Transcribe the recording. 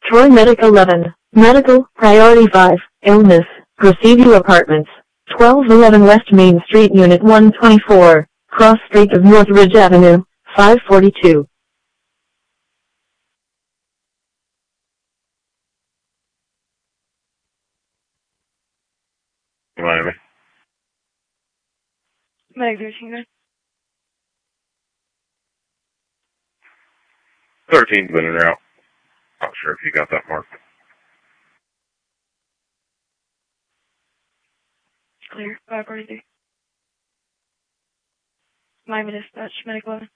Troy Medic 11. Medical, Priority 5. Illness, Presidio Apartments. 1211 West Main Street, Unit 124. Cross Street of Northridge Avenue, 542. Miami. Medic 13, guys. 13's been in and out. Not sure if you got that marked. Clear. 543. Miami Dispatch, Medic 11.